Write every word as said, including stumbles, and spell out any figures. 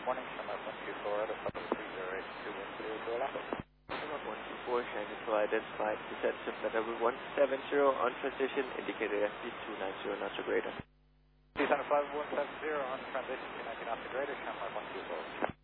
morning, Sunmark one two four, out of three zero eight two one zero to Orlando. Sunmark one two four, Shanghai to identified descent to flight level one seven zero on transition, indicated S P two nine zero knots or greater. Descent flight one seven zero on transition, two ninety knots or greater, Sunmark one two four.